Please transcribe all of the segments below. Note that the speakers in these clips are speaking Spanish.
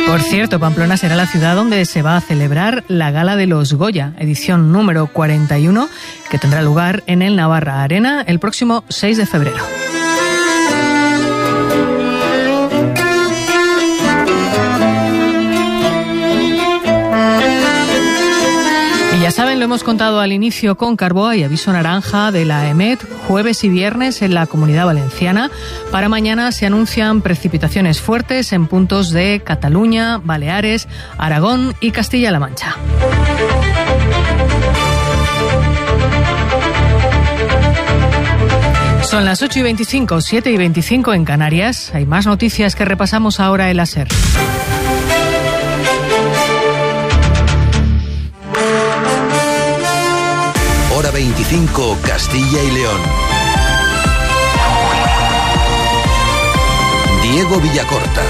Por cierto, Pamplona será la ciudad donde se va a celebrar la Gala de los Goya, edición número 41, que tendrá lugar en el Navarra Arena el próximo 6 de febrero. Ya saben, lo hemos contado al inicio con Carbó, y aviso naranja de la EMET jueves y viernes en la Comunidad Valenciana. Para mañana se anuncian precipitaciones fuertes en puntos de Cataluña, Baleares, Aragón y Castilla-La Mancha. Son las 8:25, 7:25 en Canarias. Hay más noticias que repasamos ahora en la SER. Hora 25, Castilla y León. Diego Villacorta.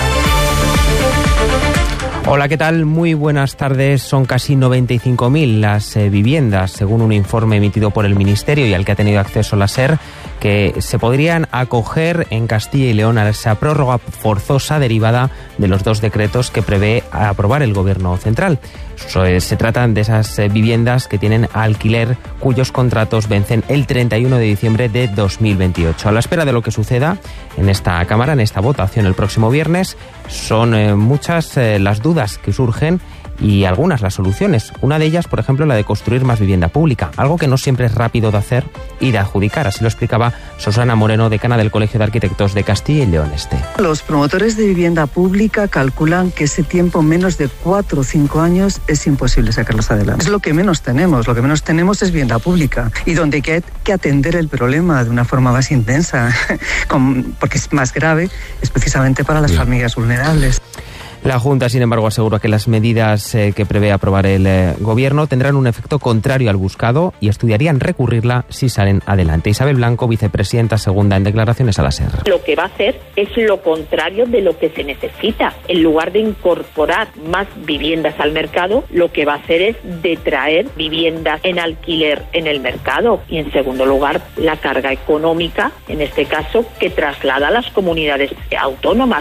Hola, ¿qué tal? Muy buenas tardes. Son casi 95.000 las viviendas, según un informe emitido por el Ministerio y al que ha tenido acceso la SER, que se podrían acoger en Castilla y León a esa prórroga forzosa derivada de los 2 decretos que prevé aprobar el Gobierno central. Se tratan de esas viviendas que tienen alquiler cuyos contratos vencen el 31 de diciembre de 2028. A la espera de lo que suceda en esta Cámara, en esta votación el próximo viernes, son muchas las dudas que surgen y algunas las soluciones. Una de ellas, por ejemplo, la de construir más vivienda pública, algo que no siempre es rápido de hacer y de adjudicar. Así lo explicaba Susana Moreno, decana del Colegio de Arquitectos de Castilla y León Este. Los promotores de vivienda pública calculan que ese tiempo, menos de 4 o 5 años, es imposible sacarlos adelante. Es lo que menos tenemos. Lo que menos tenemos es vivienda pública, y donde hay que atender el problema de una forma más intensa, porque es más grave, es precisamente para las familias vulnerables. La Junta, sin embargo, asegura que las medidas que prevé aprobar el Gobierno tendrán un efecto contrario al buscado y estudiarían recurrirla si salen adelante. Isabel Blanco, vicepresidenta segunda en declaraciones a la SER. Lo que va a hacer es lo contrario de lo que se necesita. En lugar de incorporar más viviendas al mercado, lo que va a hacer es detraer viviendas en alquiler en el mercado. Y en segundo lugar, la carga económica, en este caso, que traslada a las comunidades autónomas.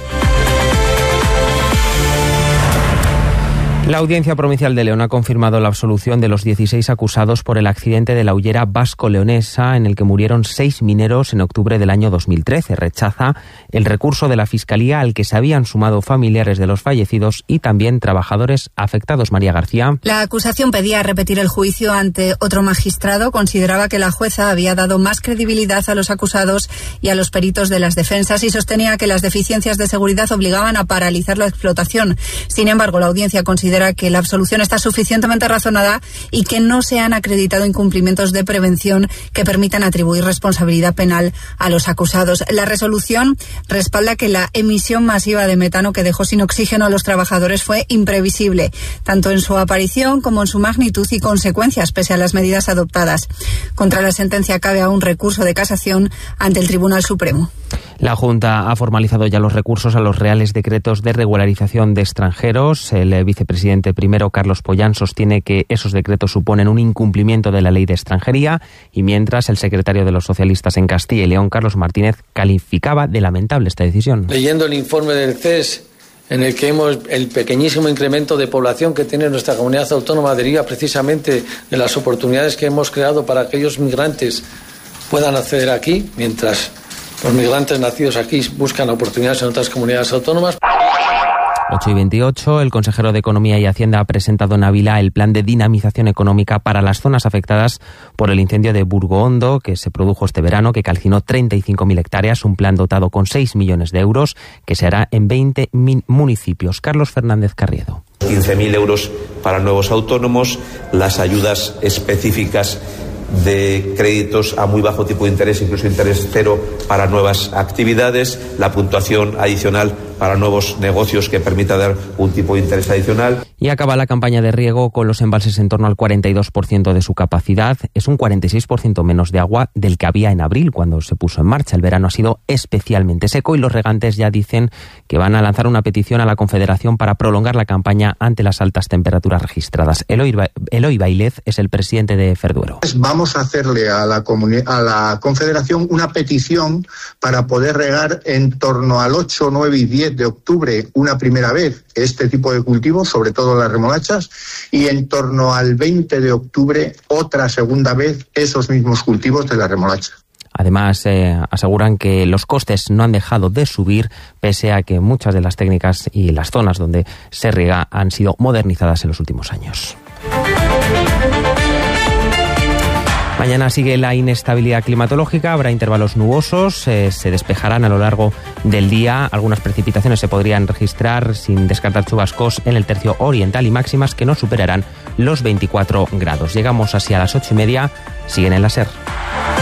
La Audiencia Provincial de León ha confirmado la absolución de los 16 acusados por el accidente de la hullera vasco-leonesa en el que murieron 6 mineros en octubre del año 2013. Rechaza el recurso de la Fiscalía al que se habían sumado familiares de los fallecidos y también trabajadores afectados. María García. La acusación pedía repetir el juicio ante otro magistrado. Consideraba que la jueza había dado más credibilidad a los acusados y a los peritos de las defensas y sostenía que las deficiencias de seguridad obligaban a paralizar la explotación. Sin embargo, la audiencia considera que la absolución está suficientemente razonada y que no se han acreditado incumplimientos de prevención que permitan atribuir responsabilidad penal a los acusados. La resolución respalda que la emisión masiva de metano que dejó sin oxígeno a los trabajadores fue imprevisible, tanto en su aparición como en su magnitud y consecuencias, pese a las medidas adoptadas. Contra la sentencia cabe aún recurso de casación ante el Tribunal Supremo. La Junta ha formalizado ya los recursos a los reales decretos de regularización de extranjeros. El vicepresidente primero, Carlos Pollán, sostiene que esos decretos suponen un incumplimiento de la ley de extranjería y mientras el secretario de los socialistas en Castilla y León, Carlos Martínez, calificaba de lamentable esta decisión. Leyendo el informe del CES, en el que vemos el pequeñísimo incremento de población que tiene nuestra comunidad autónoma deriva precisamente de las oportunidades que hemos creado para que aquellos migrantes puedan acceder aquí, mientras los migrantes nacidos aquí buscan oportunidades en otras comunidades autónomas. 8:28, el consejero de Economía y Hacienda ha presentado en Ávila el plan de dinamización económica para las zonas afectadas por el incendio de Burgohondo que se produjo este verano, que calcinó 35.000 hectáreas, un plan dotado con 6 millones de euros que se hará en 20 municipios. Carlos Fernández Carriedo. 15.000 euros para nuevos autónomos, las ayudas específicas de créditos a muy bajo tipo de interés, incluso interés cero para nuevas actividades, la puntuación adicional para nuevos negocios que permita dar un tipo de interés adicional. Y acaba la campaña de riego con los embalses en torno al 42% de su capacidad. Es un 46% menos de agua del que había en abril cuando se puso en marcha. El verano ha sido especialmente seco y los regantes ya dicen que van a lanzar una petición a la Confederación para prolongar la campaña ante las altas temperaturas registradas. Eloy Bailez es el presidente de Ferduero. Vamos a hacerle a la Confederación una petición para poder regar en torno al 8, 9 y 10 10 de octubre una primera vez este tipo de cultivos, sobre todo las remolachas, y en torno al 20 de octubre otra segunda vez esos mismos cultivos de la remolacha. Además, aseguran que los costes no han dejado de subir, pese a que muchas de las técnicas y las zonas donde se riega han sido modernizadas en los últimos años. Mañana sigue la inestabilidad climatológica, habrá intervalos nubosos, se despejarán a lo largo del día. Algunas precipitaciones se podrían registrar sin descartar chubascos en el tercio oriental y máximas que no superarán los 24 grados. Llegamos así a las 8:30, siguen en la SER.